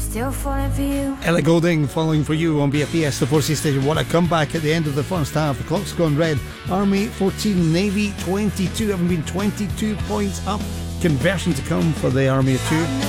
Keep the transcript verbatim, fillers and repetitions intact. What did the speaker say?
Still falling for you. Ellie Goulding, Falling for You on B F B S, the four-C station. What a comeback at the end of the first half. The clock's gone red. Army fourteen, Navy twenty-two, having been twenty-two points up. Conversion to come for the Army of Two.